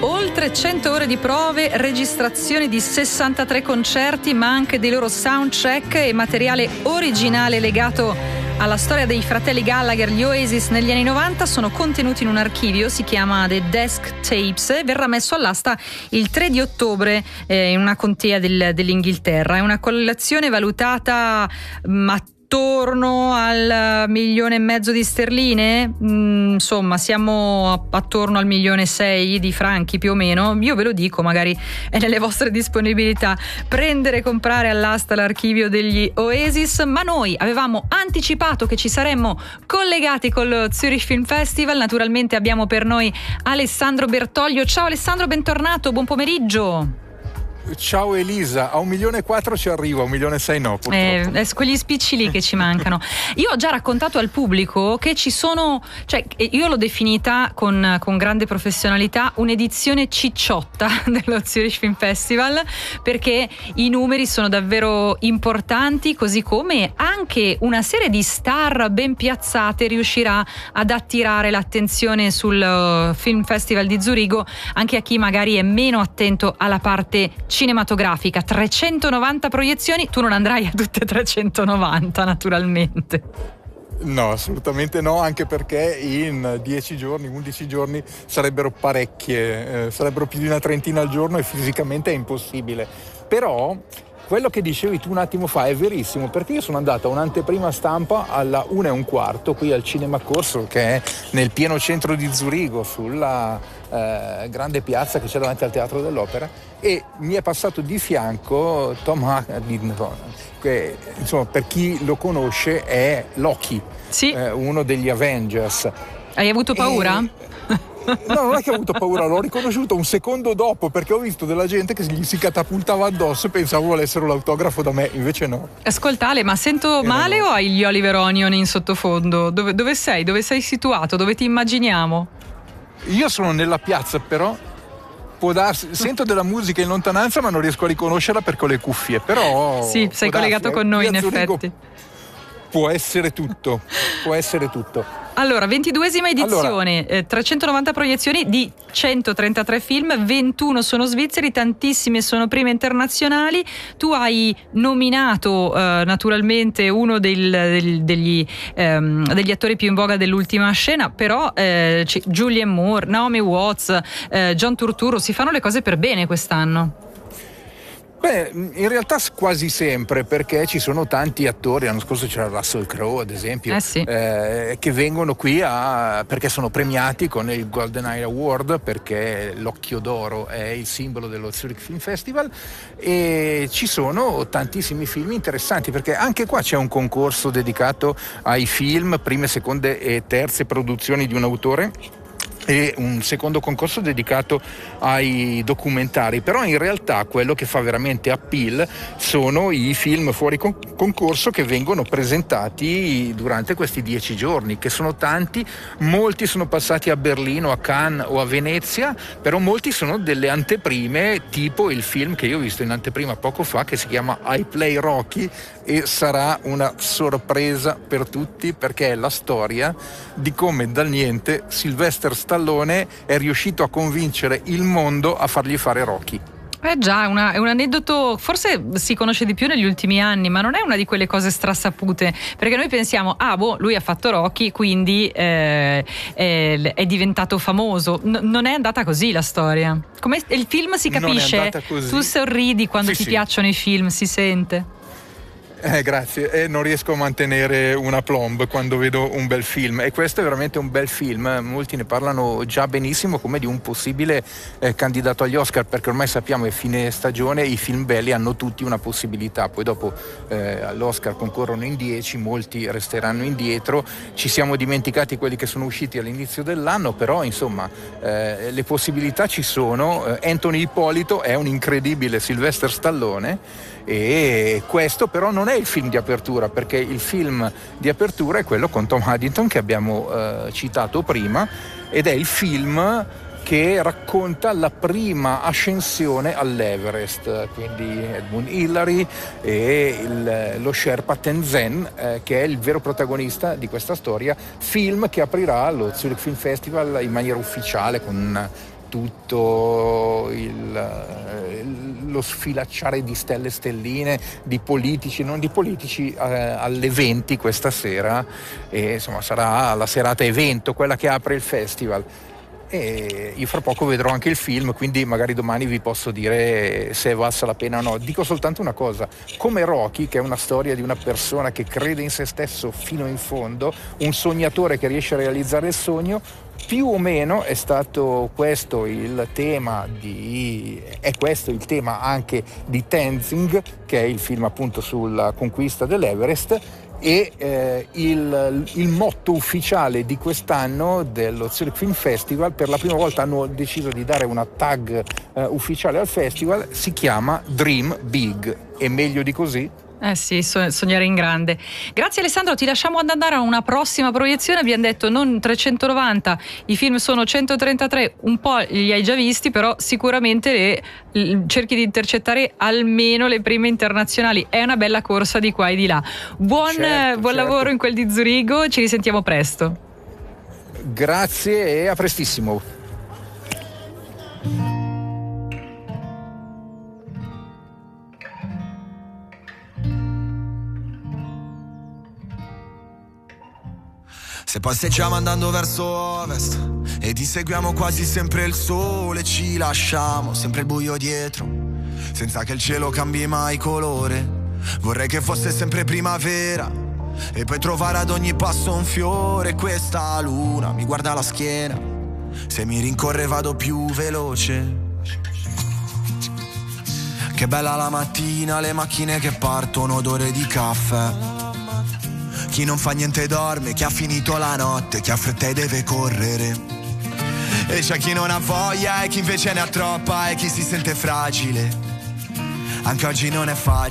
Oltre 100 ore di prove, registrazioni di 63 concerti, ma anche dei loro soundtrack e materiale originale legato alla storia dei fratelli Gallagher, gli Oasis, negli anni 90 sono contenuti in un archivio, si chiama The Desk Tapes, e verrà messo all'asta il 3 di ottobre in una contea dell'Inghilterra. È una collezione valutata attorno al 1,5 milioni di sterline, insomma siamo attorno al 1,6 milioni di franchi più o meno. Io ve lo dico, magari è nelle vostre disponibilità prendere e comprare all'asta l'archivio degli Oasis, ma noi avevamo anticipato che ci saremmo collegati col Zurich Film Festival. Naturalmente abbiamo per noi Alessandro Bertoglio. Ciao Alessandro, bentornato, buon pomeriggio. Ciao Elisa, a 1,4 milioni ci arrivo, a 1,6 milioni no, purtroppo. Quegli spicci lì che ci mancano. Io ho già raccontato al pubblico che ci sono, cioè io l'ho definita con grande professionalità un'edizione cicciotta dello Zurich Film Festival, perché i numeri sono davvero importanti, così come anche una serie di star ben piazzate riuscirà ad attirare l'attenzione sul Film Festival di Zurigo anche a chi magari è meno attento alla parte cinematografica. 390 proiezioni, tu non andrai a tutte e 390 naturalmente. No, assolutamente no, anche perché in 10 giorni, 11 giorni sarebbero parecchie, sarebbero più di una trentina al giorno e fisicamente è impossibile. Però quello che dicevi tu un attimo fa è verissimo, perché io sono andato a un'anteprima stampa alla 1:15 qui al Cinema Corso, che è nel pieno centro di Zurigo, sulla grande piazza che c'è davanti al Teatro dell'Opera, e mi è passato di fianco Tom Haddington, che insomma per chi lo conosce è Loki, sì. Uno degli Avengers. Hai avuto paura? No, non è che ho avuto paura, l'ho riconosciuto un secondo dopo, perché ho visto della gente che gli si catapultava addosso e pensavo volessero l'autografo da me, invece no. Ascolta Ale, ma sento male o hai gli Oliver Onion in sottofondo? Dove sei? Dove sei situato? Dove ti immaginiamo? Io sono nella piazza, però può darsi, sento della musica in lontananza ma non riesco a riconoscerla perché ho le cuffie, però sì, sei collegato con noi in effetti. Può essere tutto, può essere tutto. Allora, 22esima edizione, 390 proiezioni di 133 film, 21 sono svizzeri, tantissime sono prime internazionali. Tu hai nominato naturalmente uno degli attori più in voga dell'ultima scena, però Julianne Moore, Naomi Watts, John Turturro, si fanno le cose per bene quest'anno. Beh, in realtà quasi sempre, perché ci sono tanti attori. L'anno scorso c'era Russell Crowe, ad esempio, sì. Che vengono qui perché sono premiati con il Golden Eye Award, perché l'Occhio d'Oro è il simbolo dello Zurich Film Festival, e ci sono tantissimi film interessanti, perché anche qua c'è un concorso dedicato ai film, prime, seconde e terze produzioni di un autore, e un secondo concorso dedicato ai documentari. Però in realtà quello che fa veramente appeal sono i film fuori concorso che vengono presentati durante questi 10 giorni, che sono tanti. Molti sono passati a Berlino, a Cannes o a Venezia, però molti sono delle anteprime, tipo il film che io ho visto in anteprima poco fa, che si chiama I Play Rocky, e sarà una sorpresa per tutti, perché è la storia di come dal niente Sylvester Stallone è riuscito a convincere il mondo a fargli fare Rocky. Già, è un aneddoto, forse si conosce di più negli ultimi anni, ma non è una di quelle cose strassapute, perché noi pensiamo, lui ha fatto Rocky, quindi è diventato famoso. Non è andata così la storia. Come il film si capisce, tu sorridi quando ti piacciono i film, si sente. Grazie, non riesco a mantenere una plomb quando vedo un bel film, e questo è veramente un bel film. Molti ne parlano già benissimo come di un possibile candidato agli Oscar, perché ormai sappiamo che fine stagione i film belli hanno tutti una possibilità, poi dopo all'Oscar concorrono in 10, molti resteranno indietro. Ci siamo dimenticati quelli che sono usciti all'inizio dell'anno, però insomma le possibilità ci sono. Anthony Ippolito è un incredibile Sylvester Stallone, e questo però non è il film di apertura, perché il film di apertura è quello con Tom Haddington che abbiamo citato prima, ed è il film che racconta la prima ascensione all'Everest, quindi Edmund Hillary e lo Sherpa Tenzin, che è il vero protagonista di questa storia, film che aprirà lo Zurich Film Festival in maniera ufficiale con tutto lo sfilacciare di stelle e stelline, di politici, non di politici, alle 20 questa sera, e insomma sarà la serata evento, quella che apre il festival. E io fra poco vedrò anche il film, quindi magari domani vi posso dire se è valsa la pena o no. Dico soltanto una cosa: come Rocky, che è una storia di una persona che crede in se stesso fino in fondo, un sognatore che riesce a realizzare il sogno, più o meno è stato questo il tema è questo il tema anche di Tenzing, che è il film appunto sulla conquista dell'Everest. E il motto ufficiale di quest'anno dello Zurich Film Festival, per la prima volta hanno deciso di dare una tag ufficiale al festival, si chiama Dream Big. E meglio di così? Eh sì, sognare in grande. Grazie Alessandro, ti lasciamo andare a una prossima proiezione. Abbiamo detto non 390, i film sono 133, un po' li hai già visti, però sicuramente cerchi di intercettare almeno le prime internazionali. È una bella corsa di qua e di là. Buon lavoro in quel di Zurigo, ci risentiamo presto. Grazie e a prestissimo. Se passeggiamo andando verso ovest e ti seguiamo quasi sempre il sole, ci lasciamo sempre il buio dietro, senza che il cielo cambi mai colore. Vorrei che fosse sempre primavera e poi trovare ad ogni passo un fiore. Questa luna mi guarda alla schiena, se mi rincorre vado più veloce. Che bella la mattina, le macchine che partono, odore di caffè. Chi non fa niente dorme, chi ha finito la notte, chi ha fretta e deve correre. E c'è chi non ha voglia e chi invece ne ha troppa, e chi si sente fragile. Anche oggi non è facile.